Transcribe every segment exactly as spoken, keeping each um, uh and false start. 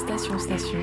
Station Station,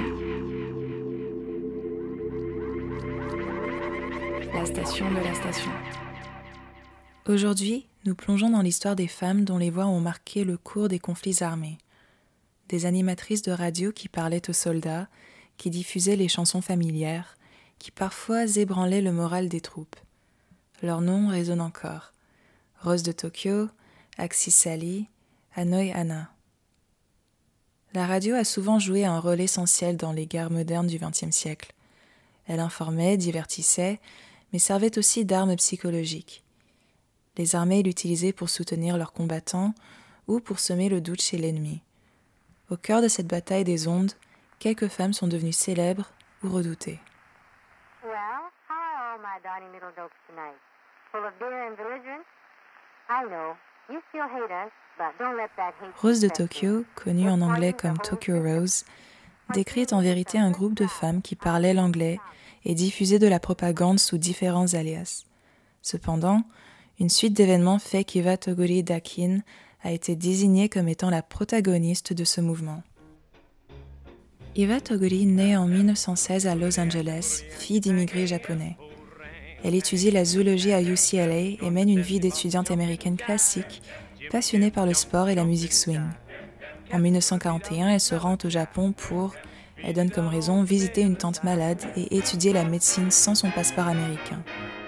la station de la station. Aujourd'hui, nous plongeons dans l'histoire des femmes dont les voix ont marqué le cours des conflits armés. Des animatrices de radio qui parlaient aux soldats, qui diffusaient les chansons familières, qui parfois ébranlaient le moral des troupes. Leurs noms résonnent encore. Rose de Tokyo, Axis Sally, Hanoi Hannah. La radio a souvent joué un rôle essentiel dans les guerres modernes du vingtième siècle. Elle informait, divertissait, mais servait aussi d'arme psychologique. Les armées l'utilisaient pour soutenir leurs combattants ou pour semer le doute chez l'ennemi. Au cœur de cette bataille des ondes, quelques femmes sont devenues célèbres ou redoutées. Well, how are all my darling little dopes tonight? Full of beer and belligerence? I know. You still hate us, but don't let that hate... Rose de Tokyo, connue en anglais comme Tokyo Rose, décrit en vérité un groupe de femmes qui parlaient l'anglais et diffusaient de la propagande sous différents alias. Cependant, une suite d'événements fait qu'Eva Toguri Dakin a été désignée comme étant la protagoniste de ce mouvement. Eva Toguri naît en dix-neuf cent seize à Los Angeles, fille d'immigrés japonais. Elle étudie la zoologie à U C L A et mène une vie d'étudiante américaine classique, passionnée par le sport et la musique swing. En dix-neuf cent quarante et un, elle se rend au Japon pour, elle donne comme raison, visiter une tante malade et étudier la médecine sans son passeport américain.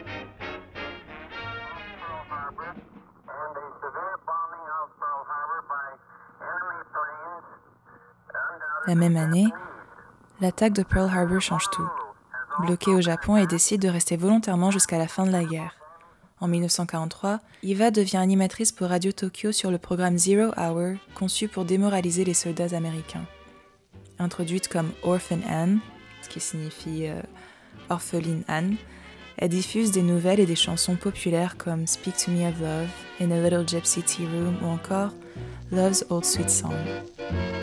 La même année, l'attaque de Pearl Harbor change tout. Bloquée au Japon, elle décide de rester volontairement jusqu'à la fin de la guerre. En dix-neuf cent quarante-trois, Eva devient animatrice pour Radio Tokyo sur le programme Zero Hour, conçu pour démoraliser les soldats américains. Introduite comme Orphan Anne, ce qui signifie euh, orpheline Anne, elle diffuse des nouvelles et des chansons populaires comme Speak to Me of Love, In a Little Gypsy Tea Room ou encore Love's Old Sweet Song.